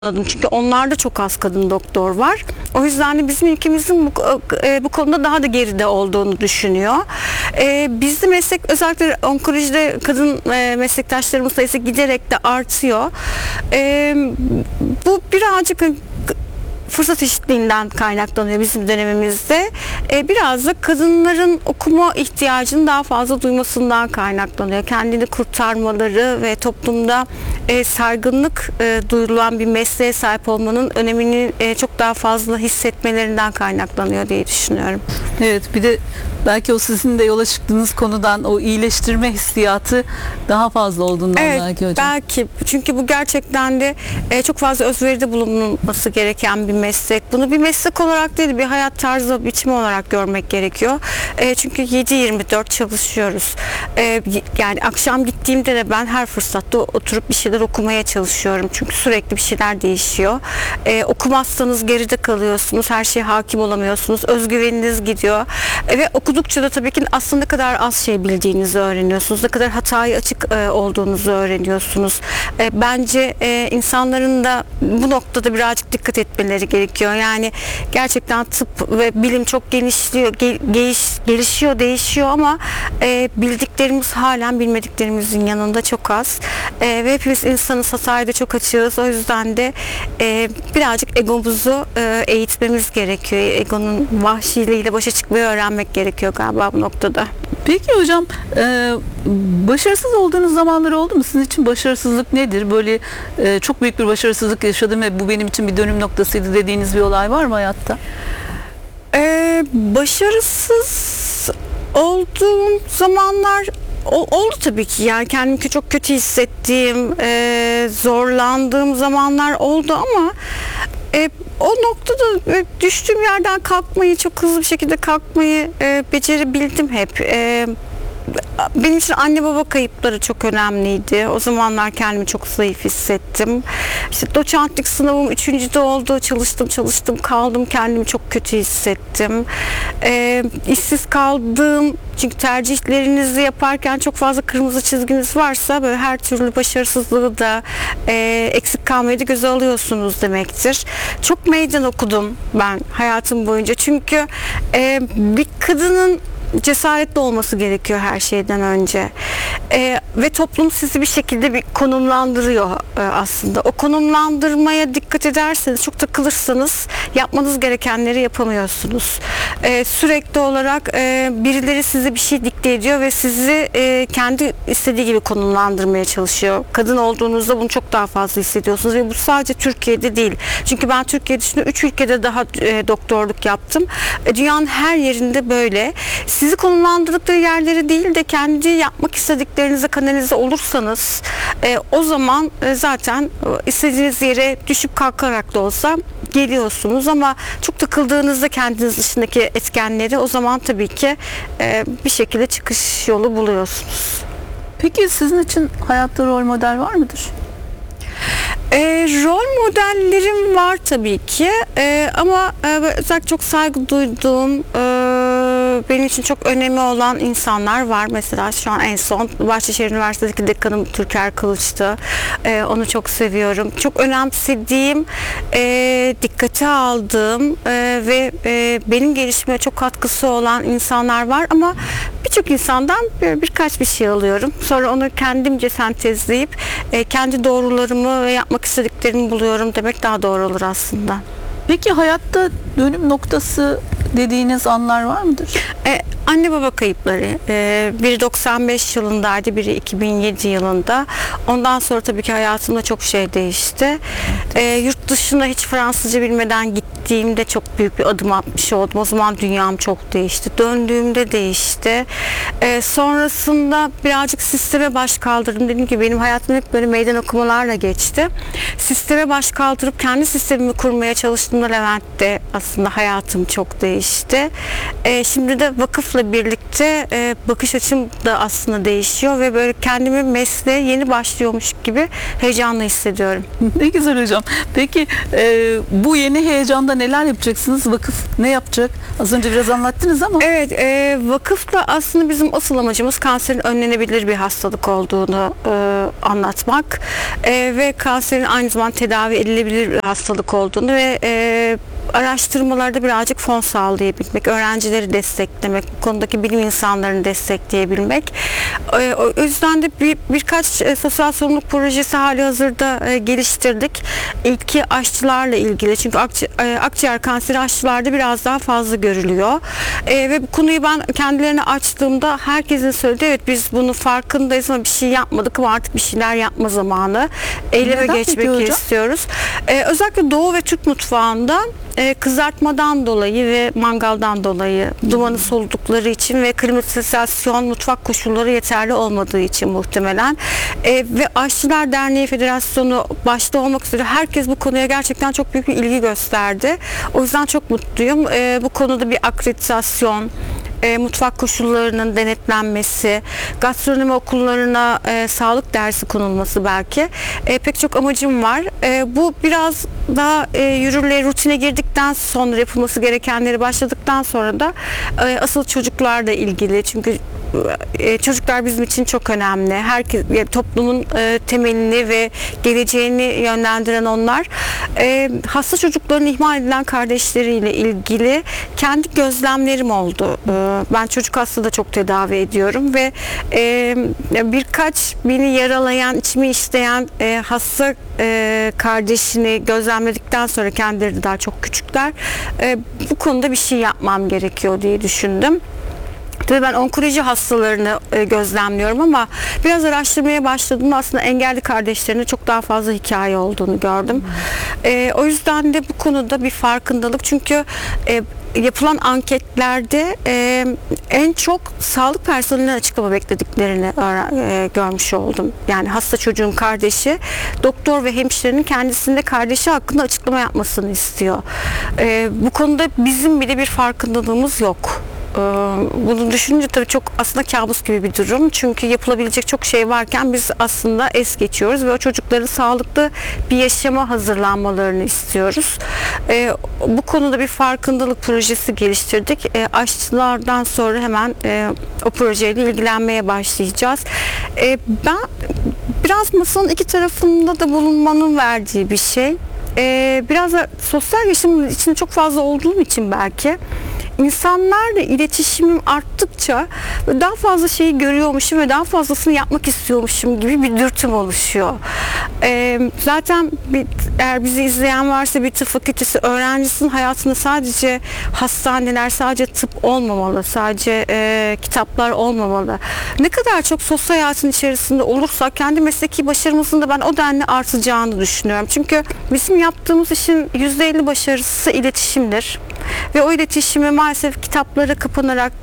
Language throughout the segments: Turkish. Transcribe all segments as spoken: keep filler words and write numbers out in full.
anladım. Çünkü onlarda çok az kadın doktor var. O yüzden de bizim ülkemizin bu, bu konuda daha da geride olduğunu düşünüyor. Ee, bizde meslek, özellikle onkolojide kadın e, meslektaşlarımız sayısı giderek de artıyor. Ee, bu birazcık fırsat eşitliğinden kaynaklanıyor bizim dönemimizde. Ee, biraz da kadınların okuma ihtiyacını daha fazla duymasından kaynaklanıyor. Kendini kurtarmaları ve toplumda e, saygınlık e, duyulan bir mesleğe sahip olmanın önemini e, çok daha fazla hissetmelerinden kaynaklanıyor diye düşünüyorum. Evet, bir de belki o sizin de yola çıktığınız konudan o iyileştirme hissiyatı daha fazla olduğundan evet, belki hocam. Belki. Çünkü bu gerçekten de e, çok fazla özveride bulunması gereken bir meslek. Bunu bir meslek olarak değil, bir hayat tarzı biçimi olarak görmek gerekiyor. E, çünkü yedi yirmi dört çalışıyoruz. E, yani akşam gittiğimde de ben her fırsatta oturup bir şeyler okumaya çalışıyorum. Çünkü sürekli bir şeyler değişiyor. E, okumazsanız geride kalıyorsunuz. Her şeye hakim olamıyorsunuz. Özgüveniniz gidiyor. E, ve okudukça da tabii ki aslında ne kadar az şey bildiğinizi öğreniyorsunuz. Ne kadar hataya açık e, olduğunuzu öğreniyorsunuz. E, bence e, insanların da bu noktada birazcık dikkat etmeleri gerekiyor. Yani gerçekten tıp ve bilim çok genişliyor, gel, geliş, gelişiyor, değişiyor ama e, bildiklerimiz halen bilmediklerimizin yanında çok az. E, ve hepimiz insanız, hataya da çok açığız. O yüzden de e, birazcık egomuzu e, eğitmemiz gerekiyor. Egonun vahşiliğiyle başa çıkmayı öğrenmek gerekiyor galiba bu noktada. Peki hocam, e, başarısız olduğunuz zamanlar oldu mu? Sizin için başarısızlık nedir? Böyle e, çok büyük bir başarısızlık yaşadım ve bu benim için bir dönüm noktasıydı dediğiniz bir olay var mı hayatta? Ee, başarısız olduğum zamanlar oldu tabii ki. Yani kendimi çok kötü hissettiğim, e, zorlandığım zamanlar oldu ama e, o noktada e, düştüğüm yerden kalkmayı, çok hızlı bir şekilde kalkmayı e, becerebildim hep. E, benim için anne baba kayıpları çok önemliydi. O zamanlar kendimi çok zayıf hissettim. İşte doçentlik sınavım üçüncüde oldu. Çalıştım çalıştım kaldım. Kendimi çok kötü hissettim. E, işsiz kaldım. Çünkü tercihlerinizi yaparken çok fazla kırmızı çizginiz varsa böyle her türlü başarısızlığı da e, eksik kalmayı da göze alıyorsunuz demektir. Çok meydan okudum ben hayatım boyunca. Çünkü e, bir kadının cesaretli olması gerekiyor her şeyden önce. Ee, ve toplum sizi bir şekilde bir konumlandırıyor e, aslında. O konumlandırmaya dikkat ederseniz, çok takılırsanız yapmanız gerekenleri yapamıyorsunuz. Ee, sürekli olarak e, birileri size bir şey dikte ediyor ve sizi e, kendi istediği gibi konumlandırmaya çalışıyor. Kadın olduğunuzda bunu çok daha fazla hissediyorsunuz ve bu sadece Türkiye'de değil. Çünkü ben Türkiye dışında üç ülkede daha e, doktorluk yaptım. E, dünyanın her yerinde böyle. Sizi konumlandırdıkları yerleri değil de kendi yapmak istediklerinize kanalize olursanız e, o zaman e, zaten e, istediğiniz yere düşüp kalkarak da olsa geliyorsunuz ama çok takıldığınızda kendiniz dışındaki etkenleri, o zaman tabii ki e, bir şekilde çıkış yolu buluyorsunuz. Peki sizin için hayatta rol model var mıdır? E, rol modellerim var tabii ki e, ama e, özellikle çok saygı duyduğum, e, benim için çok önemli olan insanlar var. Mesela şu an en son Bahçeşehir Üniversitesi'ndeki dekanım Türker Kılıç'tı. E, onu çok seviyorum. Çok önemsediğim, e, dikkate aldığım e, ve e, benim gelişime çok katkısı olan insanlar var ama birçok insandan bir, birkaç bir şey alıyorum. Sonra onu kendimce sentezleyip e, kendi doğrularımı ve yapmak istediklerimi buluyorum demek daha doğru olur aslında. Peki hayatta dönüm noktası dediğiniz anlar var mıdır? Ee, anne baba kayıpları. Ee, biri doksan beş yılındaydı, biri iki bin yedi yılında. Ondan sonra tabii ki hayatımda çok şey değişti. Ee, yurt dışına hiç Fransızca bilmeden gittiğimde çok büyük bir adım atmış oldum. O zaman dünyam çok değişti. Döndüğümde değişti. Ee, sonrasında birazcık sisteme baş kaldırdım. Dediğim gibi benim hayatım hep böyle meydan okumalarla geçti. Sisteme baş kaldırıp kendi sistemimi kurmaya çalıştığımda Levent'te aslında hayatım çok değişti. Ee, şimdi de vakıf vakıfla birlikte e, bakış açım da aslında değişiyor ve böyle kendimi mesleğe yeni başlıyormuş gibi heyecanlı hissediyorum. Ne güzel hocam. Peki e, bu yeni heyecanda neler yapacaksınız? Vakıf ne yapacak? Az önce biraz anlattınız ama. Evet, e, vakıfla aslında bizim asıl amacımız kanserin önlenebilir bir hastalık olduğunu e, anlatmak e, ve kanserin aynı zamanda tedavi edilebilir bir hastalık olduğunu ve e, araştırmalarda birazcık fon sağlayabilmek, öğrencileri desteklemek, bu konudaki bilim insanlarını destekleyebilmek. E, o yüzden de bir, birkaç e, sosyal sorumluluk projesi hali hazırda e, geliştirdik. İlki aşçılarla ilgili, çünkü akci, e, akciğer kanseri aşçılarda biraz daha fazla görülüyor. E, ve bu konuyu ben kendilerine açtığımda herkesin söylediği, evet biz bunu farkındayız ama bir şey yapmadık ama artık bir şeyler yapma zamanı. Eyleme Neden geçmek peki hocam? istiyoruz. E, özellikle Doğu ve Türk mutfağında e, kızartmadan dolayı ve mangaldan dolayı dumanı soludukları için ve klimatizasyon mutfak koşulları yeterli olmadığı için muhtemelen e, ve Aşçılar Derneği Federasyonu başta olmak üzere herkes bu konuya gerçekten çok büyük bir ilgi gösterdi. O yüzden çok mutluyum. E, bu konuda bir akreditasyon, E, mutfak koşullarının denetlenmesi, gastronomi okullarına e, sağlık dersi konulması belki. E, pek çok amacım var. E, bu biraz daha e, yürürlüğe, rutine girdikten sonra, yapılması gerekenleri başladıktan sonra da e, asıl çocuklarla ilgili, çünkü e, çocuklar bizim için çok önemli. Herkes, e, toplumun e, temelini ve geleceğini yönlendiren onlar. E, hasta çocukların ihmal edilen kardeşleriyle ilgili kendi gözlemlerim oldu. E, ben çocuk hasta da çok tedavi ediyorum ve e, birkaç beni yaralayan, içimi isteyen e, hasta e, kardeşini gözlemledikten sonra, kendileri de daha çok küçükler, e, bu konuda bir şey yapmam gerekiyor diye düşündüm. Tabii ben onkoloji hastalarını e, gözlemliyorum ama biraz araştırmaya başladığımda aslında engelli kardeşlerinde çok daha fazla hikaye olduğunu gördüm. E, o yüzden de bu konuda bir farkındalık, çünkü e, yapılan anketlerde e, en çok sağlık personelinden açıklama beklediklerini e, görmüş oldum. Yani hasta çocuğun kardeşi, doktor ve hemşirenin kendisinde kardeşi hakkında açıklama yapmasını istiyor. E, bu konuda bizim bile bir farkındalığımız yok. Bunu düşününce tabii çok aslında kabus gibi bir durum. Çünkü yapılabilecek çok şey varken biz aslında es geçiyoruz ve o çocukların sağlıklı bir yaşama hazırlanmalarını istiyoruz. Ee, bu konuda bir farkındalık projesi geliştirdik. Ee, aşçılardan sonra hemen e, o projeyle ilgilenmeye başlayacağız. Ee, ben biraz masanın iki tarafında da bulunmanın verdiği bir şey. Ee, biraz da sosyal yaşamın içinde çok fazla olduğum için belki İnsanlarla iletişimim arttıkça daha fazla şeyi görüyormuşum ve daha fazlasını yapmak istiyormuşum gibi bir dürtüm oluşuyor. Ee, zaten bir, eğer bizi izleyen varsa, bir tıp fakültesi öğrencisinin hayatında sadece hastaneler, sadece tıp olmamalı, sadece e, kitaplar olmamalı. Ne kadar çok sosyal hayatın içerisinde olursak kendi mesleki başarımızın da ben o denli artacağını düşünüyorum. Çünkü bizim yaptığımız işin yüzde elli başarısı iletişimdir. Ve o iletişimi maalesef kitaplara kapanarak,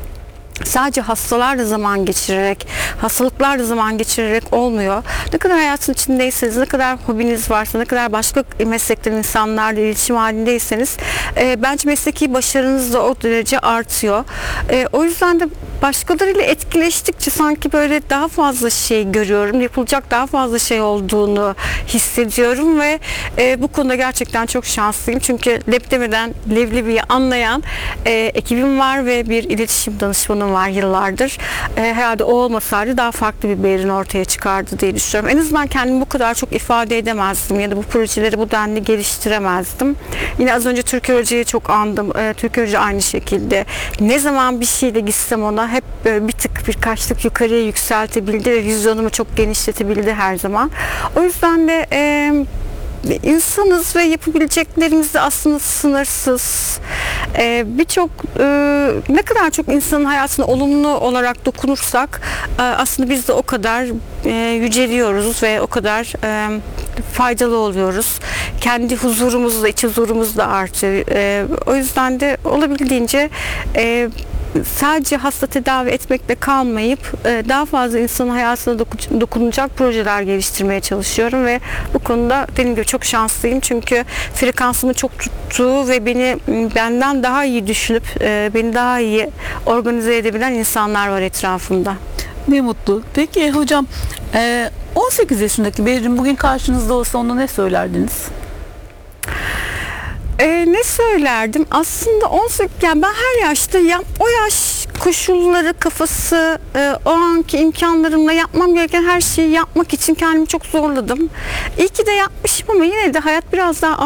sadece hastalarla zaman geçirerek, hastalıklarla zaman geçirerek olmuyor. Ne kadar hayatın içindeyseniz, ne kadar hobiniz varsa, ne kadar başka meslekten insanlarla iletişim halindeyseniz e, bence mesleki başarınız da o derece artıyor. E, o yüzden de başkalarıyla etkileştikçe sanki böyle daha fazla şey görüyorum. Yapılacak daha fazla şey olduğunu hissediyorum ve e, bu konuda gerçekten çok şanslıyım. Çünkü leblemeden leblebiyi anlayan e, ekibim var ve bir iletişim danışmanım var yıllardır. E, herhalde o olmasaydı daha farklı bir Berin ortaya çıkardı diye düşünüyorum. En azından kendimi bu kadar çok ifade edemezdim ya da bu projeleri bu denli geliştiremezdim. Yine az önce Türker Hoca'yı çok andım. E, Türker Hoca aynı şekilde. Ne zaman bir şeyle gitsem ona hep böyle bir tık, birkaç tık yukarıya yükseltebildi ve vizyonumu çok genişletebildi her zaman. O yüzden de e, insanız ve yapabileceklerimiz de aslında sınırsız. Ee, Birçok e, ne kadar çok insanın hayatına olumlu olarak dokunursak e, aslında biz de o kadar e, yüceliyoruz ve o kadar e, faydalı oluyoruz. Kendi huzurumuz da, iç huzurumuz da artıyor. E, o yüzden de olabildiğince e, sadece hasta tedavi etmekle kalmayıp e, daha fazla insanın hayatına doku- dokunacak projeler geliştirmeye çalışıyorum ve bu konuda dediğim gibi çok şanslıyım çünkü frekansımı çok tuttuğu ve beni benden daha iyi düşünüp e, beni daha iyi organize edebilen insanlar var etrafımda. Ne mutlu. Peki hocam, e, on sekiz yaşındaki Berrin bugün karşınızda olsa ona ne söylerdiniz? Ee, ne söylerdim? Aslında on sekiz, yani ben her yaşta ya, o yaş koşulları, kafası, e, o anki imkanlarımla yapmam gereken her şeyi yapmak için kendimi çok zorladım. İyi ki de yapmışım ama yine de hayat biraz daha